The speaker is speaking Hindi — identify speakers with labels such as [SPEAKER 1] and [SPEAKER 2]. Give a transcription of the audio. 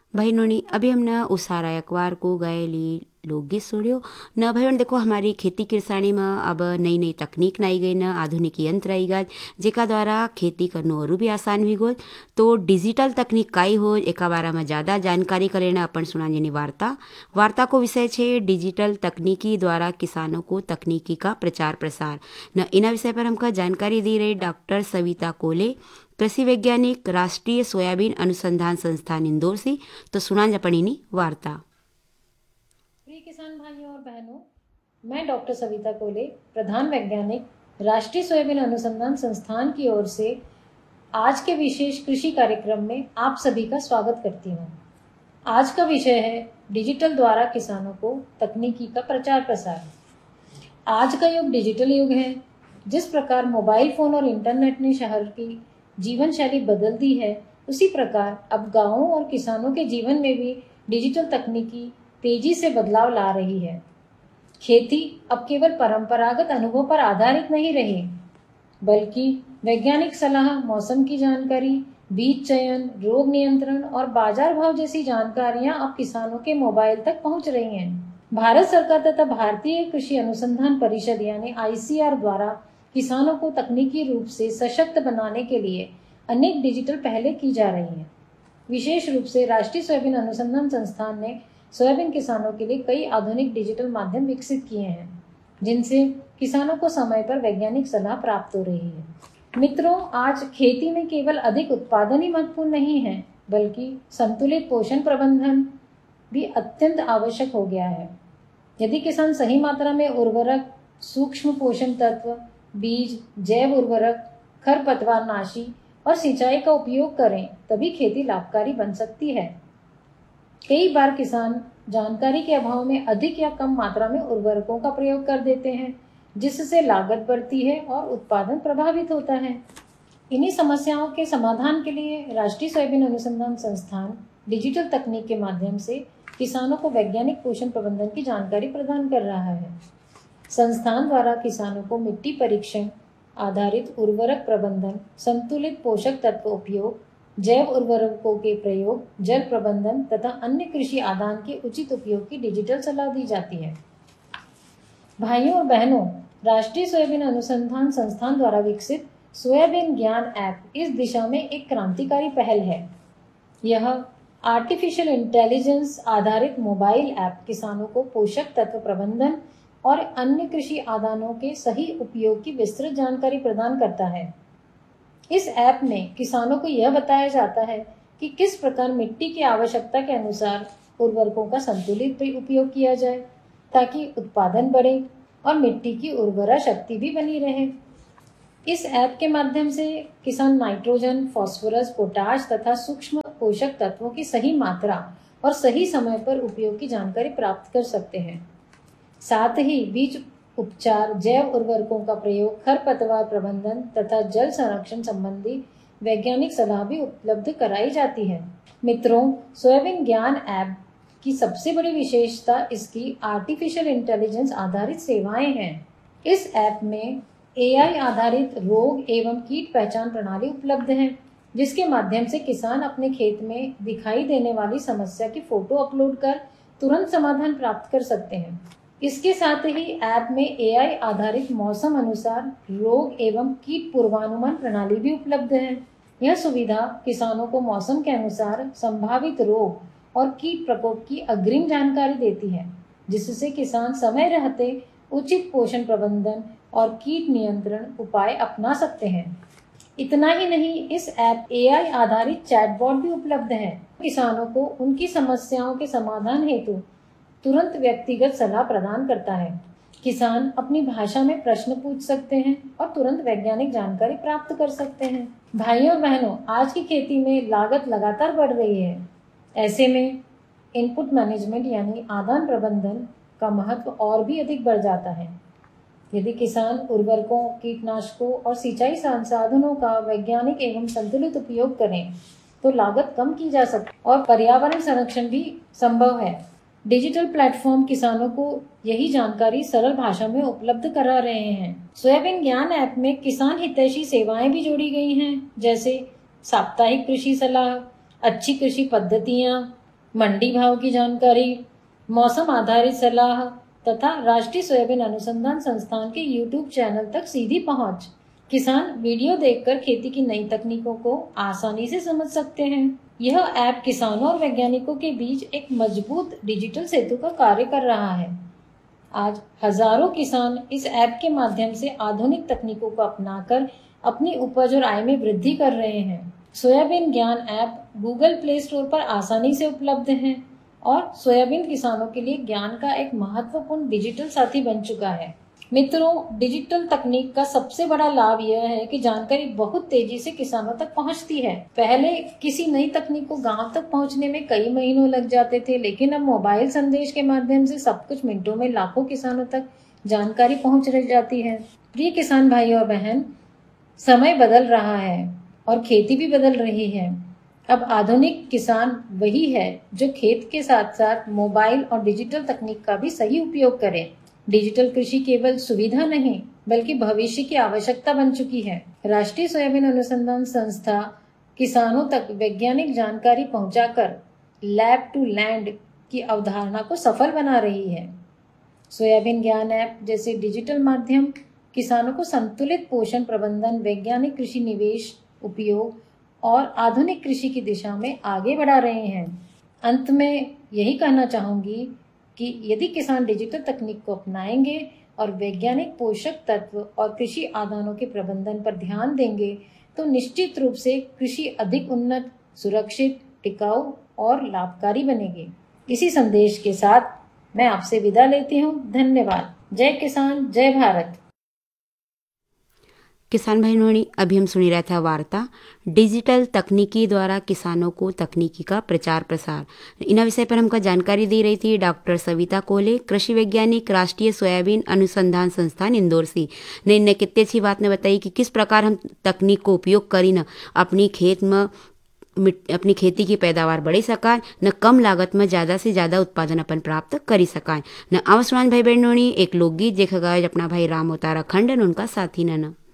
[SPEAKER 1] भाइयों ने अभी हमने उसारा अखबार को गए लोकगीत सुनियो न भाइयों देखो हमारी खेती किसानी में अब नई नई तकनीक आई गई न आधुनिक यंत्र आई गए जेका द्वारा खेती करनो और भी आसान भी गो। तो डिजिटल तकनीक काई हो एक बारे में ज़्यादा जानकारी करें अपन सुना जेनी वार्ता वार्ता को विषय है डिजिटल तकनीकी द्वारा किसानों को तकनीकी का प्रचार प्रसार न इना विषय पर हमका जानकारी दी रही डॉक्टर सविता कोले कृषि वैज्ञानिक राष्ट्रीय सोयाबीन अनुसंधान संस्थान इंदौर से। तो सुना जपणीनी वार्ता।
[SPEAKER 2] प्रिय किसान भाइयों और बहनों, मैं डॉक्टर सविता कोले प्रधान वैज्ञानिक राष्ट्रीय सोयाबीन अनुसंधान संस्थान की ओर से आज के विशेष कृषि कार्यक्रम में आप सभी का स्वागत करती हूँ। आज का विषय है डिजिटल द्वारा किसानों को तकनीकी का प्रचार प्रसार। आज का युग डिजिटल युग है। जिस प्रकार मोबाइल फोन और इंटरनेट ने शहर की जीवन शैली बदल दी है, उसी प्रकार अब गांवों और किसानों के जीवन में भी डिजिटल तकनीकी तेजी से बदलाव ला रही है। खेती अब केवल परंपरागत अनुभव पर आधारित नहीं रही, बल्कि वैज्ञानिक सलाह, मौसम की जानकारी, बीज चयन, रोग नियंत्रण और बाजार भाव जैसी जानकारियां अब किसानों के मोबाइल तक पहुंच रही हैं। भारत सरकार तथा भारतीय कृषि अनुसंधान परिषद यानी ICAR द्वारा किसानों को तकनीकी रूप से सशक्त बनाने के लिए अनेक डिजिटल पहलें की जा रही हैं। विशेष रूप से राष्ट्रीय सोयाबीन अनुसंधान संस्थान ने सोयाबीन किसानों के लिए कई आधुनिक डिजिटल माध्यम विकसित किए हैं, जिनसे किसानों को समय पर वैज्ञानिक सलाह प्राप्त हो रही है। मित्रों, आज खेती में केवल अधिक उत्पादन ही महत्वपूर्ण नहीं है, बल्कि संतुलित पोषण प्रबंधन भी अत्यंत आवश्यक हो गया है। यदि किसान सही मात्रा में उर्वरक, सूक्ष्म पोषण तत्व, बीज, जैव उर्वरक, खरपतवार नाशी और सिंचाई का उपयोग करें, तभी खेती लाभकारी बन सकती है। कई बार किसान जानकारी के अभाव में अधिक या कम मात्रा में उर्वरकों का प्रयोग कर देते हैं, जिससे लागत बढ़ती है और उत्पादन प्रभावित होता है। इन्हीं समस्याओं के समाधान के लिए राष्ट्रीय सोयाबीन अनुसंधान संस्थान डिजिटल तकनीक के माध्यम से किसानों को वैज्ञानिक पोषण प्रबंधन की जानकारी प्रदान कर रहा है। संस्थान द्वारा किसानों को मिट्टी परीक्षण आधारित उर्वरक प्रबंधन, संतुलित पोषक तत्व उपयोग, जैव उर्वरकों के प्रयोग, जल प्रबंधन तथा अन्य कृषि आदान के उचित उपयोग की डिजिटल सलाह दी जाती है। भाइयों और बहनों, राष्ट्रीय सोयाबीन अनुसंधान संस्थान द्वारा विकसित सोयाबीन ज्ञान ऐप इस दिशा में एक क्रांतिकारी पहल है। यह आर्टिफिशियल इंटेलिजेंस आधारित मोबाइल ऐप किसानों को पोषक तत्व प्रबंधन और अन्य कृषि आदानों के सही उपयोग की विस्तृत जानकारी प्रदान करता है। इस ऐप में किसानों को यह बताया जाता है कि किस प्रकार मिट्टी की आवश्यकता के अनुसार उर्वरकों का संतुलित उपयोग किया जाए, ताकि उत्पादन बढ़े और मिट्टी की उर्वरा शक्ति भी बनी रहे। इस ऐप के माध्यम से किसान नाइट्रोजन, फास्फोरस, पोटाश तथा सूक्ष्म पोषक तत्वों की सही मात्रा और सही समय पर उपयोग की जानकारी प्राप्त कर सकते हैं। साथ ही बीज उपचार, जैव उर्वरकों का प्रयोग, खरपतवार प्रबंधन तथा जल संरक्षण संबंधी वैज्ञानिक सलाह भी उपलब्ध कराई जाती है। मित्रों, सोयाबीन ज्ञान ऐप की सबसे बड़ी विशेषता इसकी आर्टिफिशियल इंटेलिजेंस आधारित सेवाएं हैं। इस ऐप में AI आधारित रोग एवं कीट पहचान प्रणाली उपलब्ध है, जिसके माध्यम से किसान अपने खेत में दिखाई देने वाली समस्या की फोटो अपलोड कर तुरंत समाधान प्राप्त कर सकते हैं। इसके साथ ही ऐप में AI आधारित मौसम अनुसार रोग एवं कीट पूर्वानुमान प्रणाली भी उपलब्ध है। यह सुविधा किसानों को मौसम के अनुसार संभावित रोग और कीट प्रकोप की अग्रिम जानकारी देती है, जिससे किसान समय रहते उचित पोषण प्रबंधन और कीट नियंत्रण उपाय अपना सकते हैं। इतना ही नहीं, इस ऐप AI आधारित चैटबॉट भी उपलब्ध है। किसानों को उनकी समस्याओं के समाधान हेतु तुरंत व्यक्तिगत सलाह प्रदान करता है। किसान अपनी भाषा में प्रश्न पूछ सकते हैं और तुरंत वैज्ञानिक जानकारी प्राप्त कर सकते हैं। भाइयों और बहनों, आज की खेती में लागत लगातार बढ़ रही है। ऐसे में इनपुट मैनेजमेंट यानी आदान प्रबंधन का महत्व और भी अधिक बढ़ जाता है। यदि किसान उर्वरकों, कीटनाशकों और सिंचाई संसाधनों का वैज्ञानिक एवं संतुलित उपयोग करें, तो लागत कम की जा सकती और पर्यावरण संरक्षण भी संभव है। डिजिटल प्लेटफॉर्म किसानों को यही जानकारी सरल भाषा में उपलब्ध करा रहे हैं। सोयाबीन ज्ञान ऐप में किसान हितैषी सेवाएं भी जोड़ी गई हैं, जैसे साप्ताहिक कृषि सलाह, अच्छी कृषि पद्धतियां, मंडी भाव की जानकारी, मौसम आधारित सलाह तथा राष्ट्रीय सोयाबीन अनुसंधान संस्थान के YouTube चैनल तक सीधी पहुंच। किसान वीडियो देखकर खेती की नई तकनीकों को आसानी से समझ सकते हैं। यह ऐप किसानों और वैज्ञानिकों के बीच एक मजबूत डिजिटल सेतु का कार्य कर रहा है। आज हजारों किसान इस ऐप के माध्यम से आधुनिक तकनीकों को अपनाकर अपनी उपज और आय में वृद्धि कर रहे हैं। सोयाबीन ज्ञान ऐप गूगल प्ले स्टोर पर आसानी से उपलब्ध है और सोयाबीन किसानों के लिए ज्ञान का एक महत्वपूर्ण डिजिटल साथी बन चुका है। मित्रों, डिजिटल तकनीक का सबसे बड़ा लाभ यह है कि जानकारी बहुत तेजी से किसानों तक पहुंचती है। पहले किसी नई तकनीक को गांव तक पहुंचने में कई महीनों लग जाते थे, लेकिन अब मोबाइल संदेश के माध्यम से सब कुछ मिनटों में लाखों किसानों तक जानकारी पहुंच जाती है। प्रिय किसान भाई और बहन, समय बदल रहा है और खेती भी बदल रही है। अब आधुनिक किसान वही है जो खेत के साथ साथ मोबाइल और डिजिटल तकनीक का भी सही उपयोग करे। डिजिटल कृषि केवल सुविधा नहीं बल्कि भविष्य की आवश्यकता बन चुकी है। राष्ट्रीय सोयाबीन अनुसंधान संस्था किसानों तक वैज्ञानिक जानकारी पहुंचाकर लैब टू लैंड की अवधारणा को सफल बना रही है। सोयाबीन ज्ञान ऐप जैसे डिजिटल माध्यम किसानों को संतुलित पोषण प्रबंधन, वैज्ञानिक कृषि निवेश उपयोग और आधुनिक कृषि की दिशा में आगे बढ़ा रहे हैं। अंत में यही कहना चाहूंगी कि यदि किसान डिजिटल तकनीक को अपनाएंगे और वैज्ञानिक पोषक तत्व और कृषि आदानों के प्रबंधन पर ध्यान देंगे तो निश्चित रूप से कृषि अधिक उन्नत, सुरक्षित, टिकाऊ और लाभकारी बनेगी। इसी संदेश के साथ मैं आपसे विदा लेती हूँ। धन्यवाद। जय किसान, जय भारत।
[SPEAKER 1] किसान बहनों ने अभी हम सुनी रहा था वार्ता डिजिटल तकनीकी द्वारा किसानों को तकनीकी का प्रचार प्रसार। इन विषय पर हमको जानकारी दे रही थी डॉक्टर सविता कोले, कृषि वैज्ञानिक, राष्ट्रीय सोयाबीन अनुसंधान संस्थान इंदौर से। ने इनने कितनी अच्छी बात ने बताई कि किस प्रकार हम तकनीक को उपयोग करी न अपनी खेत में अपनी खेती की पैदावार बढ़ी सकाय न कम लागत में ज़्यादा से ज़्यादा उत्पादन अपन प्राप्त करी सकाय न। आवसमान भाई बहनों ने एक लोकगीत देखा गया अपना भाई राम अवतारा खंडन उनका साथी न।